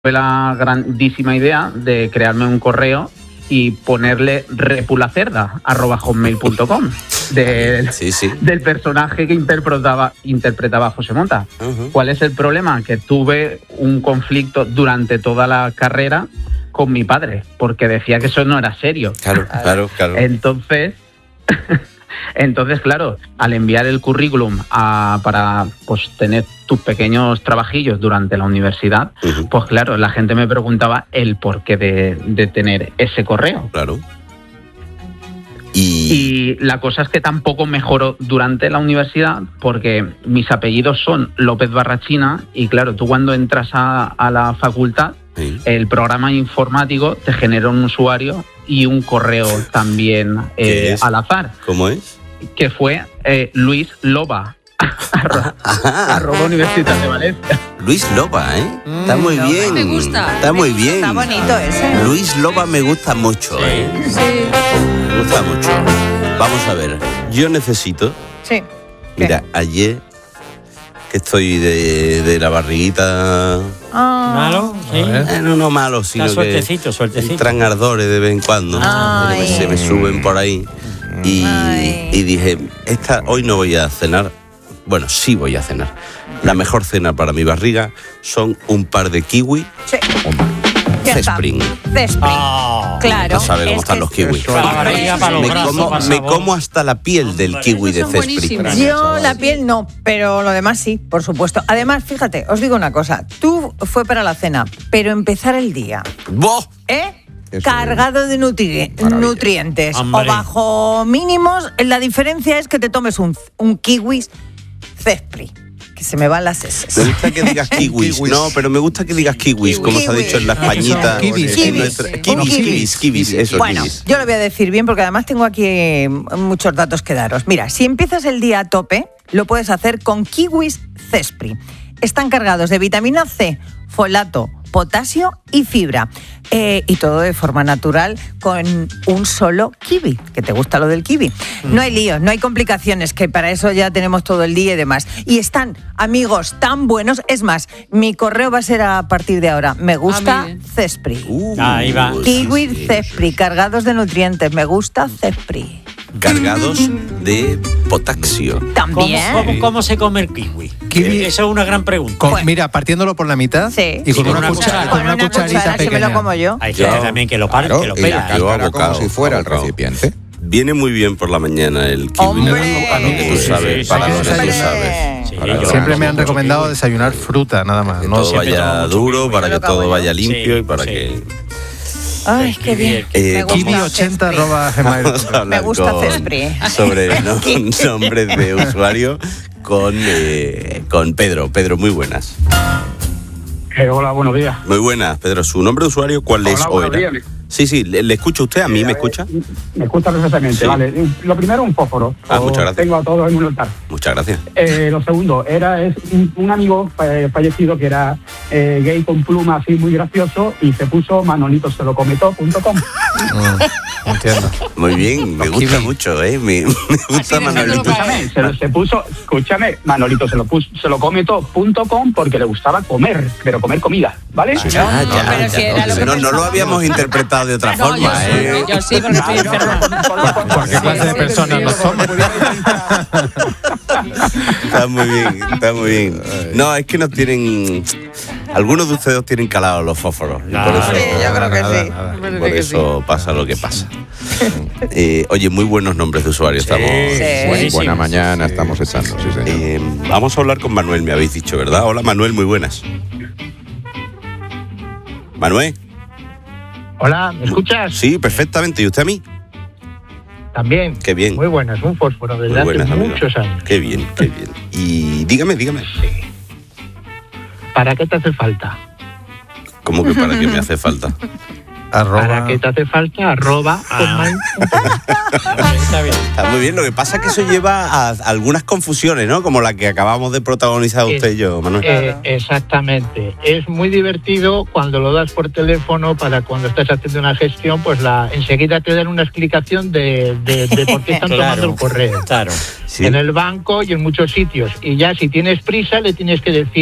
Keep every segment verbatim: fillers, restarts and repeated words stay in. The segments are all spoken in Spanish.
la grandísima idea de crearme un correo y ponerle repulacerda arroba hotmail punto com de, sí, sí. del personaje que interpretaba, interpretaba José Mota. Uh-huh. ¿Cuál es el problema? Que tuve un conflicto durante toda la carrera con mi padre, porque decía que eso no era serio. Claro, claro, claro. Entonces... Entonces, claro, al enviar el currículum a, para pues, tener tus pequeños trabajillos durante la universidad, uh-huh. pues claro, la gente me preguntaba el porqué de, de tener ese correo. Claro. Y... y la cosa es que tampoco mejoró durante la universidad porque mis apellidos son López Barrachina y claro, tú cuando entras a, a la facultad, sí. el programa informático te genera un usuario y un correo también eh, al azar. ¿Cómo es? Que fue eh, Luis Loba, arroba, arroba Universidad de Valencia. Luis Loba, ¿eh? Mm, está muy no, bien. Me gusta. Está muy bien. Está bonito ese. Luis Loba me gusta mucho, sí. ¿eh? Sí. Me gusta mucho. Vamos a ver. Yo necesito... Sí. Mira, ayer... que estoy de, de la barriguita... Ah. ¿Malo? Sí. Eh, no, no malo, sino Está suertecito, que suertecito. entran ardores de vez en cuando. Ay. Se me suben por ahí. Y, y dije, esta, hoy no voy a cenar. Bueno, sí voy a cenar. La mejor cena para mi barriga son un par de kiwi. Sí. Cespring. Cespring. Oh. Claro. No sabe cómo están los kiwis. Me como, me como hasta la piel del kiwi de Cespring. Yo la piel no, pero lo demás sí, por supuesto. Además, fíjate, os digo una cosa. Tú fue para la cena, pero empezar el día. ¡Boh! ¿Eh? Eso cargado de nutri- nutrientes Hombre. o bajo mínimos. La diferencia es que te tomes un, un kiwi Cespring. Que se me van las eses. Me gusta que digas kiwis. No, pero me gusta que digas kiwis, como kiwis. se ha dicho en la Españita. Kiwis. En nuestra... kiwis, kiwis, kiwis, eso, bueno, kiwis. yo lo voy a decir bien porque además tengo aquí muchos datos que daros. Mira, si empiezas el día a tope, lo puedes hacer con kiwis Cespring. Están cargados de vitamina C, folato, potasio y fibra. Eh, y todo de forma natural con un solo kiwi, que te gusta lo del kiwi. Mm. No hay líos, no hay complicaciones, que para eso ya tenemos todo el día y demás. Y están, amigos, tan buenos. Es más, mi correo va a ser a partir de ahora. Me gusta ah, Cespring. Uh, Ahí va. Kiwi sí, sí, Cespring, cargados de nutrientes. Me gusta Cespring. Cargados de potasio. También. ¿Cómo, cómo, cómo se come el kiwi? Kiwi. Esa es una gran pregunta. Con, bueno. Mira, partiéndolo por la mitad sí. y con, sí, una, una cuchara, cuchara. con una, una cucharita cuchara, pequeña. si me lo como yo. Hay gente yo, también que lo para, claro, que lo y pega. la Yo cáscara abocado, como si fuera el abocado. recipiente. Viene muy bien por la mañana el kiwi. ¡Hombre! A mí que tú Sí, sabes, sí, sí, para sí, lo que sí, tú sí. sabes. Sí, Para yo- Siempre que me han recomendado desayunar fruta, nada más. No todo siempre vaya tomo mucho duro, kiwi. para Yo que lo acabo todo yo. vaya limpio Sí, y para sí. que... Ay, qué bien. Eh, me gusta kiwi ochenta Cespring. arroba gmail punto com. Vamos a hablar Me gusta con- Cespring. sobre no, nombres de usuario con, eh, con Pedro. Pedro, muy buenas. Eh, hola, buenos días. Muy buenas, Pedro. ¿Su nombre de usuario cuál es Hola, o buenos era? días. Sí, sí, ¿le, le escucha usted? ¿A mí Eh, me a ver, escucha? Me escucha perfectamente, Sí. vale. Lo primero, un fósforo. Ah, Os muchas gracias. Tengo a todos en un altar. Muchas gracias. Eh, lo segundo, era es un, un amigo fa- fallecido que era eh, gay con pluma así muy gracioso y se puso manolito se lo cometó punto com. Mm, entiendo. Muy bien, me Los gusta kiwi. mucho, ¿eh? Me, me gusta Manolito. Escúchame, se, lo- se puso, escúchame, Manolito se lo puso, se lo cometó punto com porque le gustaba comer, pero comer comida, ¿vale? Ah, ya, ya, pero ya. si era lo que no, no lo pensábamos. habíamos interpretado de otra No, forma, yo sí, ¿eh? yo sí, porque estoy enferma. ¿Por qué clase de personas nos somos? Está muy bien, está muy bien. No, es que nos tienen... Algunos de ustedes tienen calados los fósforos. Y por eso, Sí, yo creo que Nada, sí. nada. Parece por que eso sí. pasa lo que pasa. Eh, oye, muy buenos nombres de usuario estamos. Sí. Buen- buena mañana estamos echando, sí, señor. Eh, vamos a hablar con Manuel, me habéis dicho, ¿verdad? Hola, Manuel, muy buenas. Manuel. Hola, ¿me escuchas? Sí, perfectamente. ¿Y usted a mí? También. Qué bien. Muy buenas, un fósforo desde Muy buenas, hace amigo. muchos años. Qué bien, qué bien. Y dígame, dígame. ¿Para qué te hace falta? ¿Cómo que para qué me hace falta? Arroba. ¿Para qué te hace falta? Arroba. hotmail punto com. Está bien. Está muy bien, lo que pasa es que eso lleva a algunas confusiones, ¿no? Como la que acabamos de protagonizar usted y yo, Manuel. Eh, exactamente. Es muy divertido cuando lo das por teléfono para cuando estás haciendo una gestión, pues la enseguida te dan una explicación de, de, de por qué están Claro. tomando el correo. Claro. Sí. En el banco y en muchos sitios. Y ya si tienes prisa le tienes que decir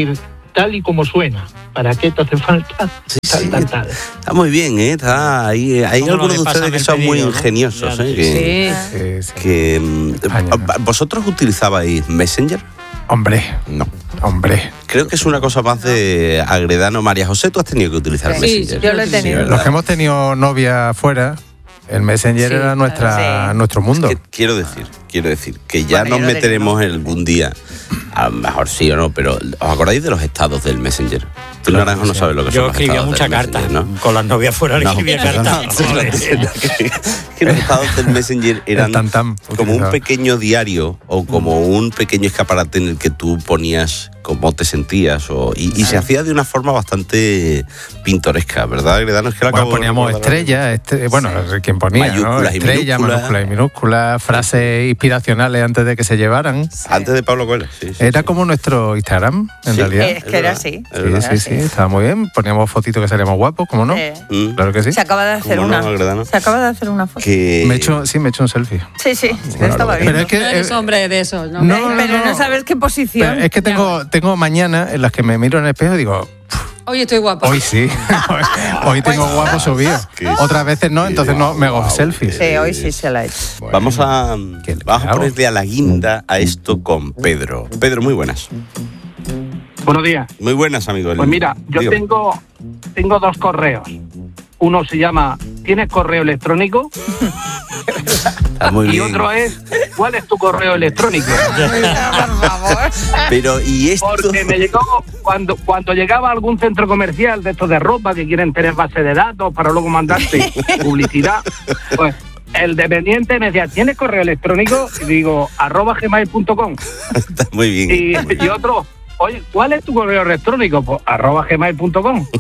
tal y como suena. ¿Para qué te hace falta? Sí, tal, sí. tal, tal. Está muy bien, ¿eh? Está ahí, hay ¿Cómo algunos lo de de ustedes que pásame son el muy pedido, no? ingeniosos, Ya, ¿eh? Que, Sí, sí. que, mm, España. ¿Vosotros utilizabais Messenger? Hombre, No. hombre. Creo que es una cosa más de Agredano. María José, tú has tenido que utilizar Sí, Messenger. sí, yo lo he tenido. ¿verdad? Los que hemos tenido novia afuera, el Messenger Sí, era nuestra, sí. nuestro mundo. Que quiero decir, quiero decir que ya Bueno, yo nos lo meteremos algún día, a lo mejor sí o no, pero ¿os acordáis de los estados del Messenger? Tú, Claro, Naranjo, no sí. sabes lo que Yo son los escribía estados mucha del carta. Messenger, ¿no? Con las novias fuera le No, escribía eso cartas. no, que los estados del Messenger eran El tam-tam como un utilizado. pequeño diario o como un pequeño escaparate en el que tú ponías cómo te sentías o, y, y se hacía de una forma bastante pintoresca, ¿verdad, Agredano? Es que lo Bueno, acabo de poníamos recordar. estrellas, estre- bueno, quien ponía, ¿no? Mayúsculas y Estrellas, minúsculas. minúsculas y minúsculas, frases inspiracionales antes de que se llevaran. Antes de Pablo Coelho, sí. sí, Era sí. como nuestro Instagram, en Sí. realidad. Es que era verdad, así. es verdad. Sí, sí, sí, estaba muy bien. Poníamos fotitos que salíamos guapos, ¿cómo no? Sí. Mm. Claro que sí. Se acaba de hacer ¿Cómo no, una. Agredano? Se acaba de hacer una foto. Que... Me he hecho, sí, me he hecho un selfie. Sí, sí, estaba bien. Pero es que, No eres eh, hombre de esos, ¿no? no, Eh, no, pero no, no. sabes qué posición. pero es que tengo, tengo mañanas en las que me miro en el espejo y digo, Oye, estoy guapa. hoy sí, hoy tengo guapo subido. Otras veces no, entonces no me hago selfies. Sí, hoy sí se la ha hecho. Vamos a, ¿Qué le vamos a hago? ponerle a la guinda a esto con Pedro. Pedro, muy buenas. Buenos días. Muy buenas, amigo. Pues mira, yo Dígame. tengo, tengo dos correos. Uno se llama ¿tienes correo electrónico? Está muy y bien. otro es ¿cuál es tu correo electrónico? Por favor. Pero, ¿y esto? Porque me llegó cuando cuando llegaba a algún centro comercial de estos de ropa que quieren tener base de datos para luego mandarte publicidad, pues el dependiente me decía ¿tienes correo electrónico? Y digo arroba gmail punto com. Está muy bien. Y, y otro, oye, ¿cuál es tu correo electrónico? Pues arroba gmail punto com.